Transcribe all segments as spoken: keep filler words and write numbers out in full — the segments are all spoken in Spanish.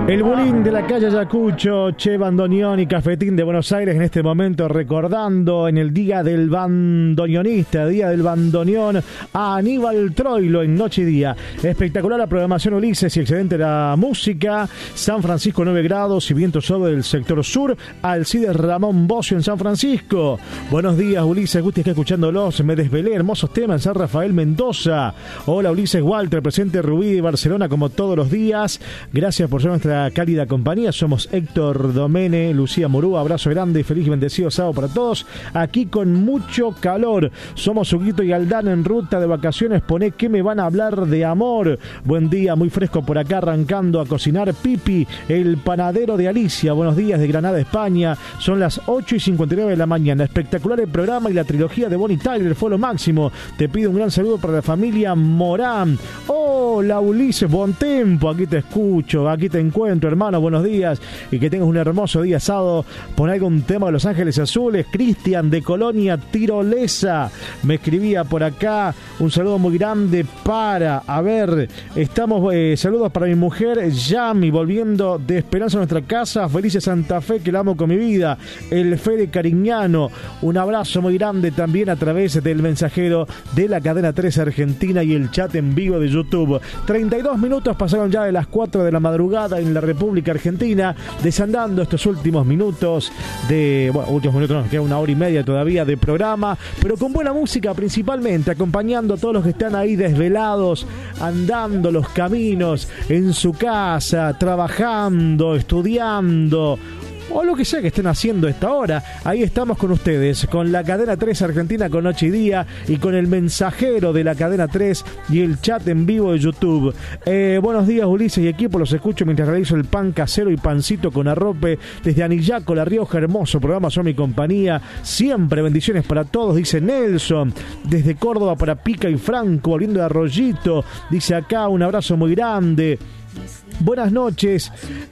El bulín de la calle Ayacucho, Che Bandoneón y Cafetín de Buenos Aires en este momento recordando en el Día del Bandoneonista, Día del Bandoneón, a Aníbal Troilo en Noche y Día. Espectacular la programación, Ulises, y excelente la música. San Francisco nueve grados y viento sobre el sector sur. Alcides Ramón Bocio en San Francisco. Buenos días, Ulises, Gusti, que escuchándolos. Me desvelé, hermosos temas en San Rafael, Mendoza. Hola, Ulises, Walter, presente Rubí de Barcelona como todos los días. Gracias por ser nuestra cálida compañía. Somos Héctor Domene, Lucía Morú, abrazo grande y feliz y bendecido sábado para todos. Aquí con mucho calor. Somos Huguito y Aldán en ruta de vacaciones. Poné que me van a hablar de amor. Buen día, muy fresco por acá, arrancando a cocinar. Pipi, el panadero de Alicia. Buenos días de Granada, España. Son las ocho y cincuenta y nueve de la mañana. Espectacular el programa y la trilogía de Bonnie Tyler fue lo máximo. Te pido un gran saludo para la familia Morán. Hola, Ulises, buen tiempo. Aquí te escucho, aquí te encuentro. Hermano, buenos días y que tengas un hermoso día sábado. Pon algún tema de Los Ángeles Azules. Cristian de Colonia Tirolesa me escribía por acá. Un saludo muy grande para, a ver, estamos, eh, saludos para mi mujer Yami, volviendo de Esperanza a nuestra casa. Felices Santa Fe, que la amo con mi vida. El Fede Cariñano, un abrazo muy grande también a través del mensajero de la cadena tres Argentina y el chat en vivo de YouTube. treinta y dos minutos pasaron ya de las cuatro de la madrugada en la República Argentina, desandando estos últimos minutos de, bueno, últimos minutos, nos queda una hora y media todavía de programa, pero con buena música principalmente, acompañando a todos los que están ahí desvelados, andando los caminos, en su casa, trabajando, estudiando, o lo que sea que estén haciendo a esta hora. Ahí estamos con ustedes, con la cadena tres Argentina, con Noche y Día, y con el mensajero de la cadena tres y el chat en vivo de YouTube. Eh, buenos días, Ulises y equipo, los escucho mientras realizo el pan casero y pancito con arrope desde Anillaco, La Rioja. Hermoso programa, son mi compañía siempre. Bendiciones para todos, dice Nelson. Desde Córdoba para Pica y Franco, volviendo de Arroyito, dice acá, un abrazo muy grande. Buenas noches.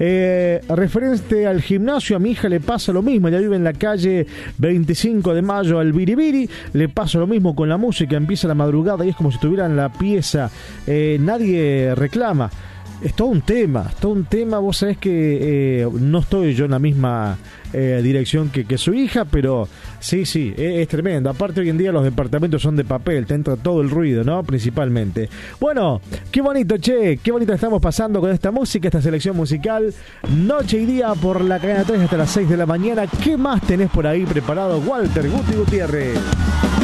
Eh, referente al gimnasio, a mi hija le pasa lo mismo. Ella vive en la calle veinticinco de mayo al Biribiri. Le pasa lo mismo con la música. Empieza la madrugada y es como si estuviera en la pieza. Eh, nadie reclama. Es todo un tema, es todo un tema. Vos sabés que eh, no estoy yo en la misma eh, dirección que, que su hija, pero sí, sí, es, es tremendo. Aparte, hoy en día los departamentos son de papel, te entra todo el ruido, ¿no? Principalmente. Bueno, qué bonito, che, qué bonito estamos pasando con esta música, esta selección musical. Noche y Día por la cadena tres hasta las seis de la mañana. ¿Qué más tenés por ahí preparado, Walter Guti Gutiérrez?